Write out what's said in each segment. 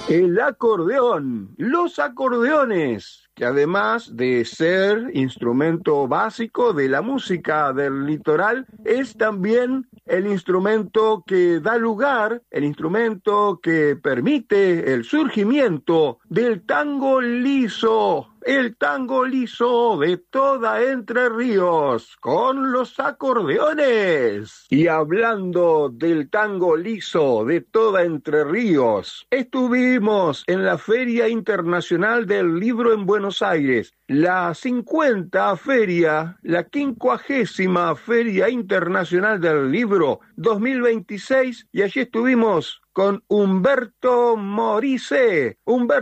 El acordeón, los acordeones, que además de ser instrumento básico de la música del litoral, es también el instrumento que da lugar, el instrumento que permite el surgimiento del tango liso. El tango liso de toda Entre Ríos, con los acordeones. Y hablando del tango liso de toda Entre Ríos, estuvimos en la Feria Internacional del Libro en Buenos Aires, la 50 feria, la 50ª Feria Internacional del Libro 2026, y allí estuvimos con Humberto Morise,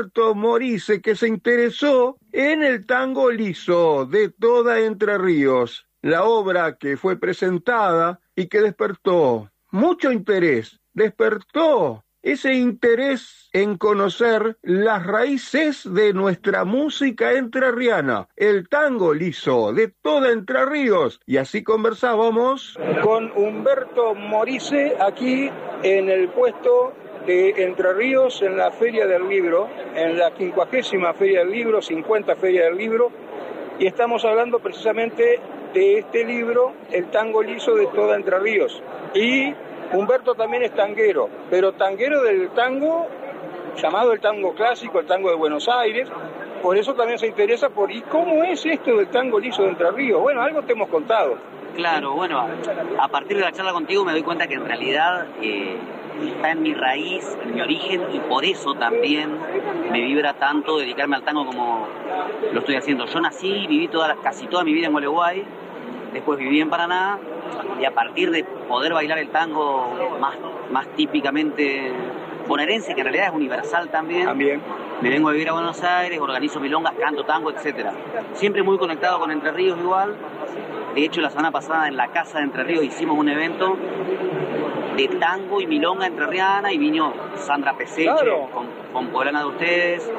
que se interesó en el tango liso de toda Entre Ríos, la obra que fue presentada y que despertó mucho interés, despertó ese interés en conocer las raíces de nuestra música entrerriana, el tango liso de toda Entre Ríos. Y así conversábamos con Humberto Morise aquí en el puesto de Entre Ríos en la Feria del Libro, en la 50ª Feria del Libro, 50 Feria del Libro, y estamos hablando precisamente de este libro, El tango liso de toda Entre Ríos. Y Humberto también es tanguero, pero tanguero del tango llamado el tango clásico, el tango de Buenos Aires. Por eso también se interesa por ¿y cómo es esto del tango liso de Entre Ríos? Bueno, algo te hemos contado. Claro, bueno, a partir de la charla contigo me doy cuenta que en realidad está en mi raíz, en mi origen, y por eso también me vibra tanto dedicarme al tango como lo estoy haciendo. Yo nací, viví casi toda mi vida en Gualeguay, después viví en Paraná, y a partir de poder bailar el tango más típicamente bonaerense, que en realidad es universal también, me vengo a vivir a Buenos Aires, organizo milongas, canto tango, etcétera. Siempre muy conectado con Entre Ríos igual. De hecho, la semana pasada en la Casa de Entre Ríos hicimos un evento de tango y milonga entrerriana, y vino Sandra Peseche, claro, con poblana de ustedes.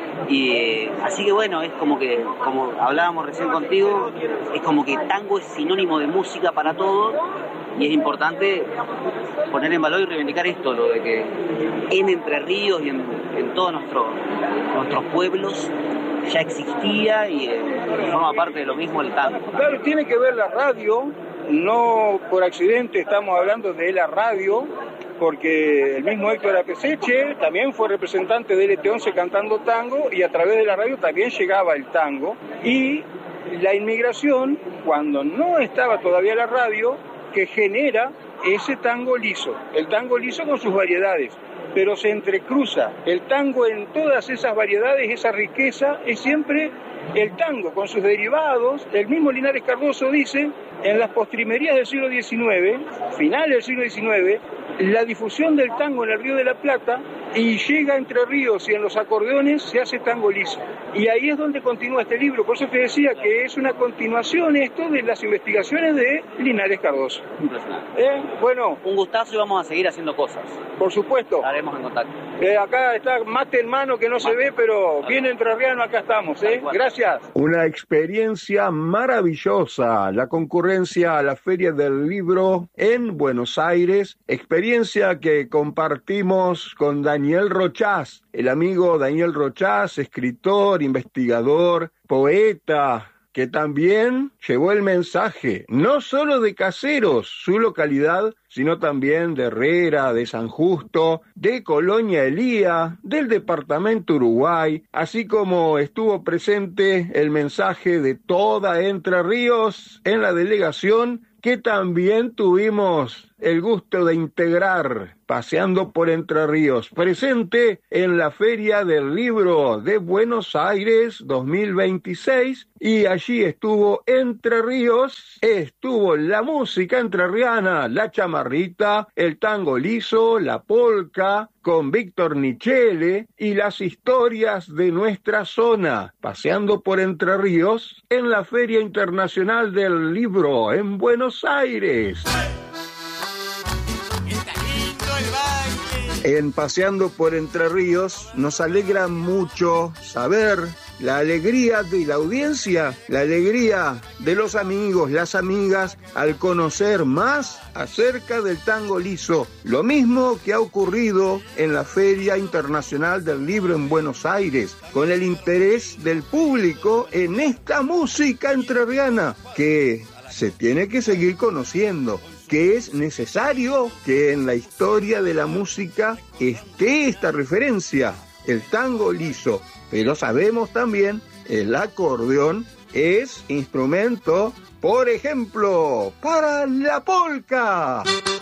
Y así que bueno, es como hablábamos recién contigo, es como que tango es sinónimo de música para todos, y es importante poner en valor y reivindicar esto, lo de que en Entre Ríos y en todos nuestros pueblos ya existía y forma parte de lo mismo el tango. Claro, tiene que ver la radio, no por accidente estamos hablando de la radio, porque el mismo Héctor Apeseche también fue representante del LT11 cantando tango, y a través de la radio también llegaba el tango. Y la inmigración, cuando no estaba todavía la radio, que genera ese tango liso, el tango liso con sus variedades, pero se entrecruza el tango en todas esas variedades, esa riqueza es siempre el tango con sus derivados. El mismo Linares Cardoso dice, en las postrimerías del siglo XIX, finales del siglo XIX, la difusión del tango en el Río de la Plata, y llega a Entre Ríos y en los acordeones se hace tango liso. Y ahí es donde continúa este libro. Por eso te decía que es una continuación esto de las investigaciones de Linares Cardoso. Bueno, un gustazo, y vamos a seguir haciendo cosas. Por supuesto. Estaremos en contacto. Acá está mate en mano, que no se ve, pero bien entrerriano, acá estamos. Gracias. Una experiencia maravillosa, la concurrencia a la Feria del Libro en Buenos Aires, experiencia que compartimos con Daniel Rochás, el amigo Daniel Rochás, escritor, investigador, poeta, que también llevó el mensaje, no solo de Caseros, su localidad, sino también de Herrera, de San Justo, de Colonia Elía, del departamento Uruguay, así como estuvo presente el mensaje de toda Entre Ríos en la delegación, que también tuvimos el gusto de integrar, paseando por Entre Ríos, presente en la Feria del Libro de Buenos Aires 2026, y allí estuvo Entre Ríos, estuvo la música entrerriana, la chamarrita, el tango liso, la polca, con Víctor Nichele, y las historias de nuestra zona, paseando por Entre Ríos en la Feria Internacional del Libro en Buenos Aires. Está lindo el baile. En Paseando por Entre Ríos nos alegra mucho saber la alegría de la audiencia, la alegría de los amigos, las amigas, al conocer más acerca del tango liso. Lo mismo que ha ocurrido en la Feria Internacional del Libro en Buenos Aires, con el interés del público en esta música entrerriana que se tiene que seguir conociendo, que es necesario que en la historia de la música esté esta referencia, el tango liso. Pero sabemos también el acordeón es instrumento, por ejemplo, para la polca.